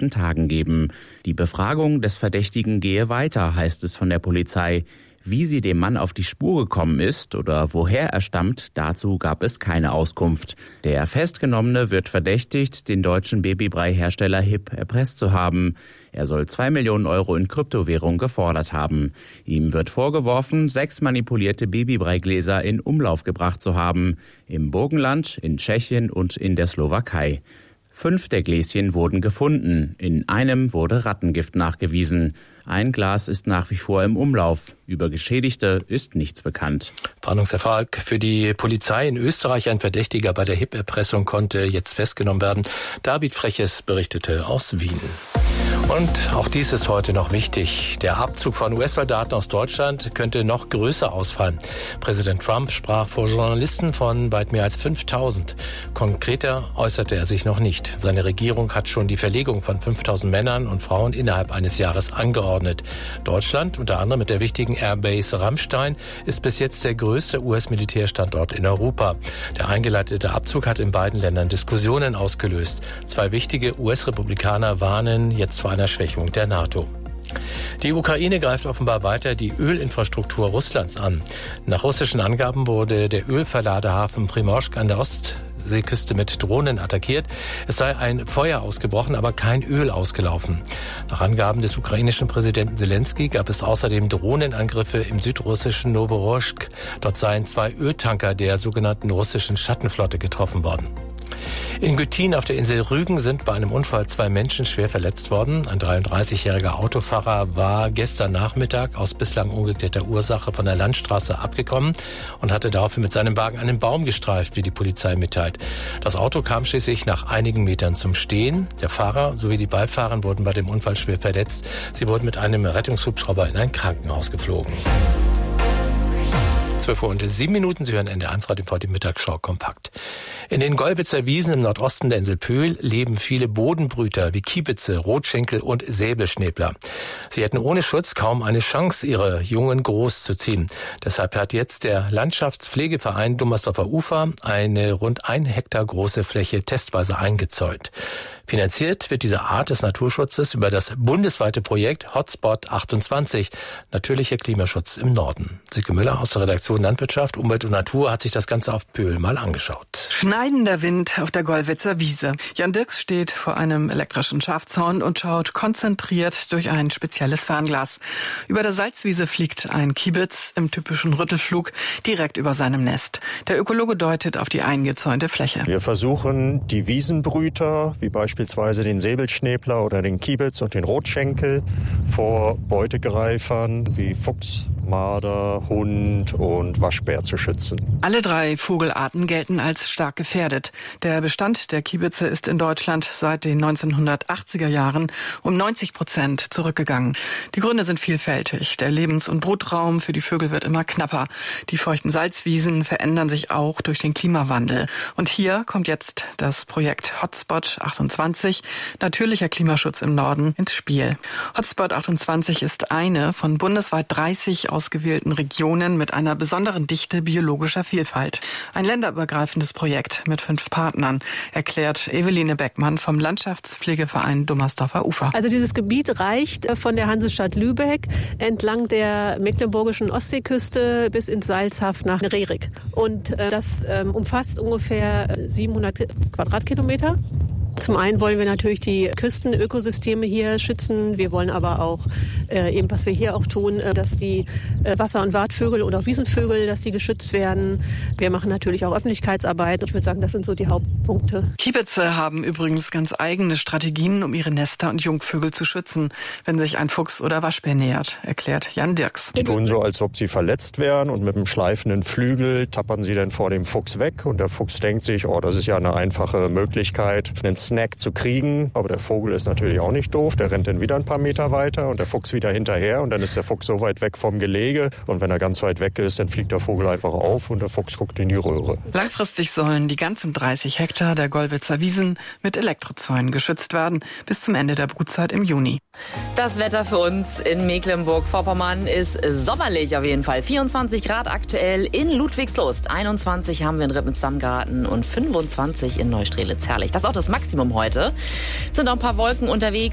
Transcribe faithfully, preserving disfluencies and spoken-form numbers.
nächsten Tagen geben. Die Befragung des Verdächtigen gehe weiter, heißt es von der Polizei. Wie sie dem Mann auf die Spur gekommen ist oder woher er stammt, dazu gab es keine Auskunft. Der Festgenommene wird verdächtigt, den deutschen Babybrei-Hersteller H I P erpresst zu haben. Er soll zwei Millionen Euro in Kryptowährung gefordert haben. Ihm wird vorgeworfen, sechs manipulierte Babybreigläser in Umlauf gebracht zu haben. Im Burgenland, in Tschechien und in der Slowakei. Fünf der Gläschen wurden gefunden. In einem wurde Rattengift nachgewiesen. Ein Glas ist nach wie vor im Umlauf. Über Geschädigte ist nichts bekannt. Fahndungserfolg für die Polizei in Österreich. Ein Verdächtiger bei der H I P-Erpressung konnte jetzt festgenommen werden. David Freches berichtete aus Wien. Und auch dies ist heute noch wichtig. Der Abzug von U S-Soldaten aus Deutschland könnte noch größer ausfallen. Präsident Trump sprach vor Journalisten von weit mehr als fünftausend. Konkreter äußerte er sich noch nicht. Seine Regierung hat schon die Verlegung von fünftausend Männern und Frauen innerhalb eines Jahres angeordnet. Deutschland, unter anderem mit der wichtigen Airbase Ramstein, ist bis jetzt der größte U S-Militärstandort in Europa. Der eingeleitete Abzug hat in beiden Ländern Diskussionen ausgelöst. Zwei wichtige U S-Republikaner warnen jetzt vor einer Schwächung der NATO. Die Ukraine greift offenbar weiter die Ölinfrastruktur Russlands an. Nach russischen Angaben wurde der Ölverladehafen Primorsk an der Ostseeküste mit Drohnen attackiert. Es sei ein Feuer ausgebrochen, aber kein Öl ausgelaufen. Nach Angaben des ukrainischen Präsidenten Zelensky gab es außerdem Drohnenangriffe im südrussischen Novorossiysk. Dort seien zwei Öltanker der sogenannten russischen Schattenflotte getroffen worden. In Güttin auf der Insel Rügen sind bei einem Unfall zwei Menschen schwer verletzt worden. Ein dreiunddreißigjähriger Autofahrer war gestern Nachmittag aus bislang ungeklärter Ursache von der Landstraße abgekommen und hatte daraufhin mit seinem Wagen einen Baum gestreift, wie die Polizei mitteilt. Das Auto kam schließlich nach einigen Metern zum Stehen. Der Fahrer sowie die Beifahrer wurden bei dem Unfall schwer verletzt. Sie wurden mit einem Rettungshubschrauber in ein Krankenhaus geflogen. zwölf Uhr und sieben Minuten. Sie hören N D R eins Radio vor die Mittagsschau kompakt. In den Gollwitzer Wiesen im Nordosten der Insel Pöhl leben viele Bodenbrüter wie Kiebitze, Rotschenkel und Säbelschnäbler. Sie hätten ohne Schutz kaum eine Chance, ihre Jungen großzuziehen. Deshalb hat jetzt der Landschaftspflegeverein Dummersdorfer Ufer eine rund ein Hektar große Fläche testweise eingezäunt. Finanziert wird diese Art des Naturschutzes über das bundesweite Projekt Hotspot achtundzwanzig, natürlicher Klimaschutz im Norden. Silke Müller aus der Redaktion Landwirtschaft, Umwelt und Natur hat sich das Ganze auf Pöhl mal angeschaut. Schneidender Wind auf der Gollwitzer Wiese. Jan Dirks steht vor einem elektrischen Schafzaun und schaut konzentriert durch ein spezielles Fernglas. Über der Salzwiese fliegt ein Kiebitz im typischen Rüttelflug direkt über seinem Nest. Der Ökologe deutet auf die eingezäunte Fläche. Wir versuchen, die Wiesenbrüter, wie beispielsweise Beispielsweise den Säbelschnäbler oder den Kiebitz und den Rotschenkel vor Beutegreifern wie Fuchs, Marder, Hund und Waschbär zu schützen. Alle drei Vogelarten gelten als stark gefährdet. Der Bestand der Kiebitze ist in Deutschland seit den neunzehnhundertachtziger Jahren um neunzig Prozent zurückgegangen. Die Gründe sind vielfältig. Der Lebens- und Brutraum für die Vögel wird immer knapper. Die feuchten Salzwiesen verändern sich auch durch den Klimawandel. Und hier kommt jetzt das Projekt Hotspot achtundzwanzig, natürlicher Klimaschutz im Norden, ins Spiel. Hotspot achtundzwanzig ist eine von bundesweit dreißig ausgewählten Regionen mit einer besonderen Dichte biologischer Vielfalt. Ein länderübergreifendes Projekt mit fünf Partnern, erklärt Eveline Beckmann vom Landschaftspflegeverein Dummersdorfer Ufer. Also dieses Gebiet reicht von der Hansestadt Lübeck entlang der mecklenburgischen Ostseeküste bis ins Salzhaft nach Rerik. Und das umfasst ungefähr siebenhundert Quadratkilometer. Zum einen wollen wir natürlich die Küstenökosysteme hier schützen. Wir wollen aber auch äh, eben, was wir hier auch tun, äh, dass die äh, Wasser- und Wartvögel oder auch Wiesenvögel, dass die geschützt werden. Wir machen natürlich auch Öffentlichkeitsarbeit. Ich würde sagen, das sind so die Hauptpunkte. Kiebitze haben übrigens ganz eigene Strategien, um ihre Nester und Jungvögel zu schützen, wenn sich ein Fuchs oder Waschbär nähert, erklärt Jan Dirks. Die tun so, als ob sie verletzt wären und mit einem schleifenden Flügel tappern sie dann vor dem Fuchs weg. Und der Fuchs denkt sich, oh, das ist ja eine einfache Möglichkeit, einen Snack zu kriegen. Aber der Vogel ist natürlich auch nicht doof. Der rennt dann wieder ein paar Meter weiter und der Fuchs wieder hinterher. Und dann ist der Fuchs so weit weg vom Gelege. Und wenn er ganz weit weg ist, dann fliegt der Vogel einfach auf und der Fuchs guckt in die Röhre. Langfristig sollen die ganzen dreißig Hektar der Gollwitzer Wiesen mit Elektrozäunen geschützt werden, bis zum Ende der Brutzeit im Juni. Das Wetter für uns in Mecklenburg-Vorpommern ist sommerlich auf jeden Fall. vierundzwanzig Grad aktuell in Ludwigslust. einundzwanzig haben wir in Rippnitz-Damgarten und fünfundzwanzig in Neustrelitz. Herrlich. Das ist auch das Maximum heute. Sind auch ein paar Wolken unterwegs.